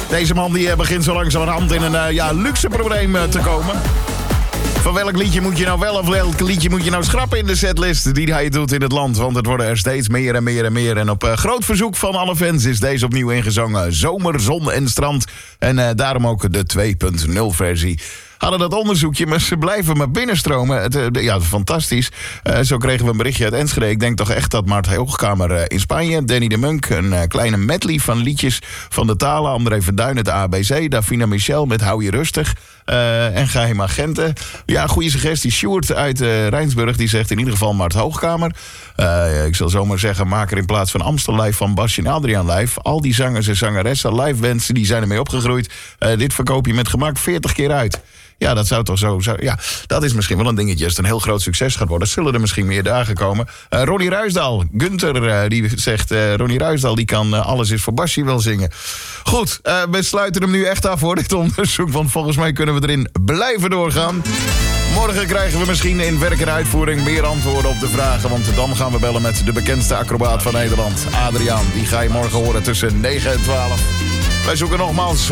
Deze man die begint zo langzamerhand in een luxe probleem te komen. Van welk liedje moet je nou wel of welk liedje moet je nou schrappen in de setlist die hij doet in het land? Want het worden er steeds meer en meer en meer. En op groot verzoek van alle fans is deze opnieuw ingezongen. Zomer, zon en strand. En daarom ook de 2.0 versie. Hadden dat onderzoekje, maar ze blijven maar binnenstromen. Fantastisch. Zo kregen we een berichtje uit Enschede. Ik denk toch echt dat Mart Hoogkamer in Spanje, Danny de Munk, een kleine medley van liedjes van de talen. André van Duin, het ABC, Davina Michel met Hou je rustig. En Geheim Agenten. Ja, goede suggestie. Sjoerd uit Rijnsburg, die zegt in ieder geval Mart Hoogkamer. Ik zal zomaar zeggen, maak er in plaats van Amstel Live van Basje en Adriaan Live. Al die zangers en zangeressen, live bands, die zijn ermee opgegroeid. Dit verkoop je met gemak 40 keer uit. Ja, dat zou toch zo... Ja, dat is misschien wel een dingetje. Als het een heel groot succes gaat worden, zullen er misschien meer dagen komen. Ronnie Ruisdaal, Gunther, die zegt... Ronnie Ruisdaal, die kan Alles is voor Basje wel zingen. Goed, we sluiten hem nu echt af voor dit onderzoek. Want volgens mij kunnen we erin blijven doorgaan. Morgen krijgen we misschien in werk en uitvoering meer antwoorden op de vragen. Want dan gaan we bellen met de bekendste acrobaat van Nederland, Adriaan. Die ga je morgen horen tussen 9 en 12. Wij zoeken nogmaals...